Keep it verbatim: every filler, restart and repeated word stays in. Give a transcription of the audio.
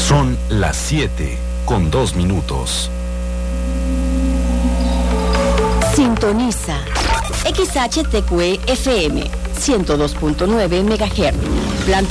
Son las siete con dos minutos. Sintoniza X H T Q E F M ciento dos punto nueve megahertz.